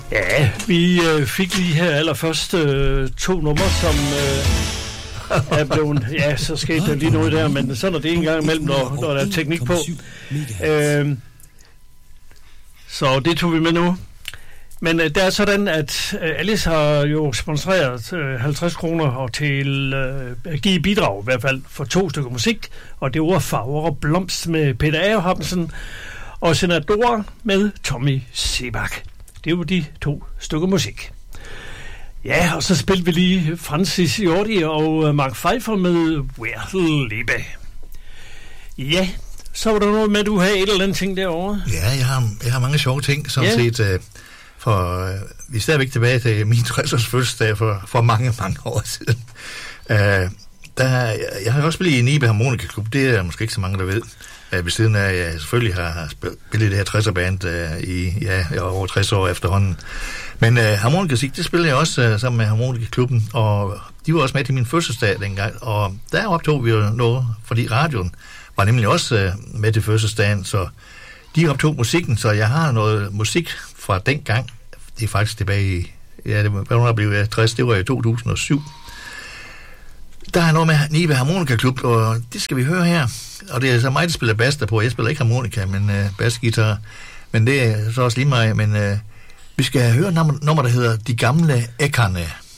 Ja, vi fik lige her allerførst 2 numre, som er blevet... Ja, så skete der lige noget der, men sådan er det en gang imellem, når der er teknik på. Så det tog vi med nu. Men det er sådan, at Alice har jo sponsoreret 50 kroner til at give bidrag, i hvert fald for 2 stykker musik, og det var Farver og Blomst med Peter Aarhamsen og Senador med Tommy Sebak. Det var de 2 stykker musik. Ja, og så spillede vi lige Francis Jordi og Mark Pfeiffer med Where Liebe. Ja, så var der noget med, at du havde et eller andet ting derovre. Ja, jeg har mange sjove ting, sådan set. For vi er stadigvæk tilbage til min 60-års fødselsdag for mange, mange år siden. Jeg har også spillet i Nibe Harmonika Klub, det er måske ikke så mange, der ved. Ved siden af, jeg selvfølgelig har spillet det her 60'er-band i over 60 år efterhånden. Men harmonikasik, det spillede jeg også sammen med Harmonikaklubben, og de var også med til min fødselsdag dengang. Og der optog vi jo noget, fordi radioen var nemlig også med til fødselsdagen, så de optog musikken, så jeg har noget musik fra den gang. Det er faktisk tilbage i, det blev 60, det var i 2007. Der er noget med Nibe Harmonika Klub, og det skal vi høre her. Og det er så mig, der spiller bass derpå. Jeg spiller ikke harmonika, men bassgitar. Men det er så også lige mig. Men vi skal høre nummer, der hedder De Gamle Æggerne.